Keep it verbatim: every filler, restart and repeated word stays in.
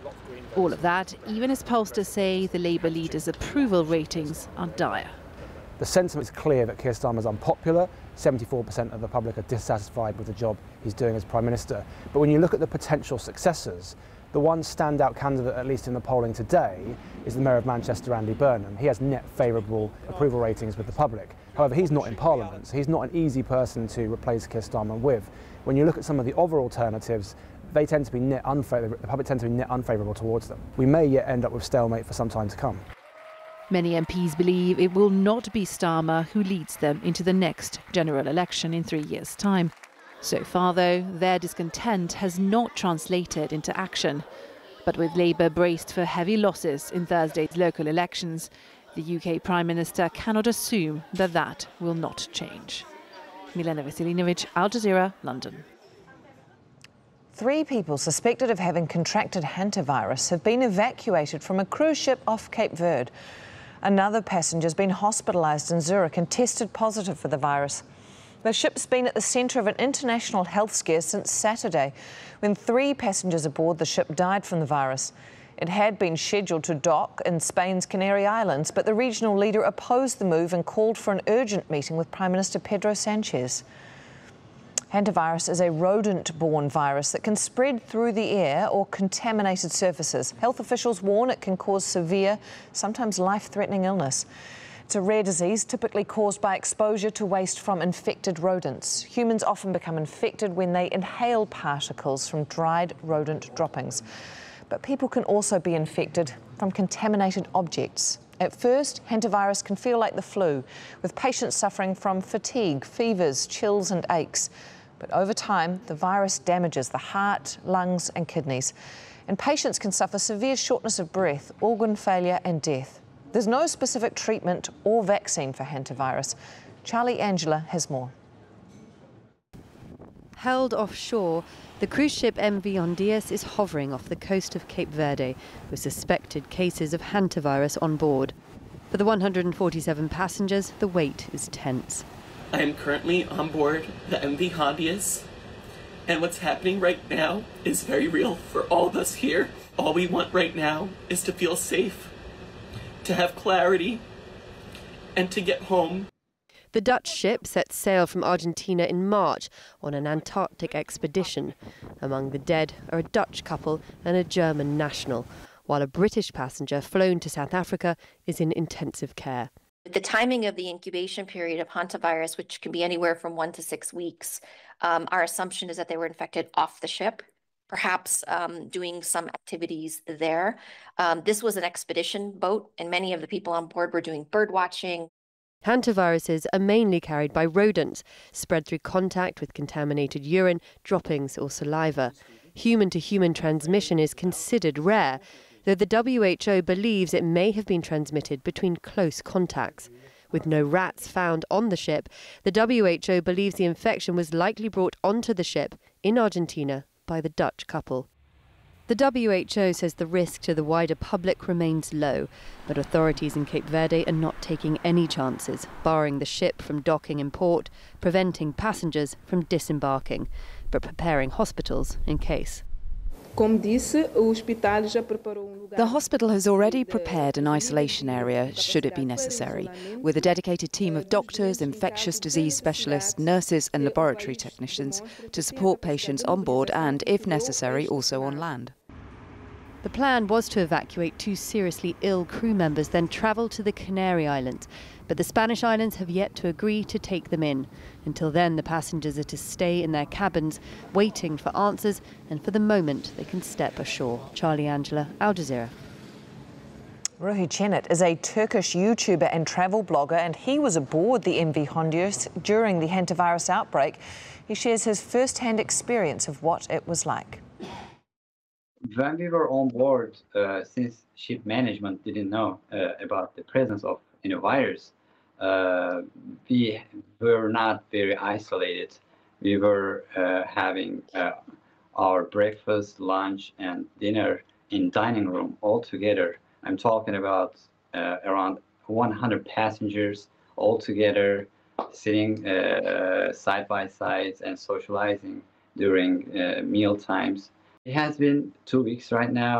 All of that, even as pollsters say the Labour leader's approval ratings are dire. The sentiment is clear that Keir Starmer is unpopular. seventy-four percent of the public are dissatisfied with the job he's doing as Prime Minister. But when you look at the potential successors, the one standout candidate, at least in the polling today, is the Mayor of Manchester, Andy Burnham. He has net favourable approval ratings with the public. However, he's not in Parliament, so he's not an easy person to replace Keir Starmer with. When you look at some of the other alternatives, they tend to be net unfavourable, the public tend to be net unfavourable towards them. We may yet end up with stalemate for some time to come. Many M Ps believe it will not be Starmer who leads them into the next general election in three years' time. So far, though, their discontent has not translated into action. But with Labour braced for heavy losses in Thursday's local elections, the U K Prime Minister cannot assume that that will not change. Milena Veselinovic, Al Jazeera, London. Three people suspected of having contracted hantavirus have been evacuated from a cruise ship off Cape Verde. Another passenger has been hospitalised in Zurich and tested positive for the virus. The ship's been at the centre of an international health scare since Saturday, when three passengers aboard the ship died from the virus. It had been scheduled to dock in Spain's Canary Islands, but the regional leader opposed the move and called for an urgent meeting with Prime Minister Pedro Sanchez. Hantavirus is a rodent-borne virus that can spread through the air or contaminated surfaces. Health officials warn it can cause severe, sometimes life-threatening illness. It's a rare disease typically caused by exposure to waste from infected rodents. Humans often become infected when they inhale particles from dried rodent droppings. But people can also be infected from contaminated objects. At first, hantavirus can feel like the flu, with patients suffering from fatigue, fevers, chills and aches. But over time, the virus damages the heart, lungs and kidneys. And patients can suffer severe shortness of breath, organ failure and death. There's no specific treatment or vaccine for hantavirus. Charlie Angela has more. Held offshore, the cruise ship M V Hondias is hovering off the coast of Cape Verde with suspected cases of hantavirus on board. For the one hundred forty-seven passengers, the wait is tense. I am currently on board the M V Hondias, and what's happening right now is very real for all of us here. All we want right now is to feel safe, to have clarity, and to get home. The Dutch ship set sail from Argentina in March on an Antarctic expedition. Among the dead are a Dutch couple and a German national, while a British passenger flown to South Africa is in intensive care. The timing of the incubation period of hantavirus, which can be anywhere from one to six weeks, um, our assumption is that they were infected off the ship, perhaps um, doing some activities there. Um, this was an expedition boat, and many of the people on board were doing bird watching. Hantaviruses are mainly carried by rodents, spread through contact with contaminated urine, droppings or saliva. Human-to-human transmission is considered rare, though the W H O believes it may have been transmitted between close contacts. With no rats found on the ship, the W H O believes the infection was likely brought onto the ship in Argentina by the Dutch couple. The W H O says the risk to the wider public remains low, but authorities in Cape Verde are not taking any chances, barring the ship from docking in port, preventing passengers from disembarking, but preparing hospitals in case. The hospital has already prepared an isolation area, should it be necessary, with a dedicated team of doctors, infectious disease specialists, nurses and laboratory technicians to support patients on board and, if necessary, also on land. The plan was to evacuate two seriously ill crew members, then travel to the Canary Islands. But the Spanish islands have yet to agree to take them in. Until then, the passengers are to stay in their cabins, waiting for answers and for the moment they can step ashore. Charlie Angela, Al Jazeera. Ruhi Cennet is a Turkish YouTuber and travel blogger, and he was aboard the M V Hondias during the hantavirus outbreak. He shares his first-hand experience of what it was like. When we were on board, uh, since ship management didn't know uh, about the presence of you know, virus, uh, we were not very isolated. We were uh, having uh, our breakfast, lunch, and dinner in dining room all together. I'm talking about uh, around one hundred passengers all together, sitting uh, side by side and socializing during uh, meal times. It has been two weeks right now.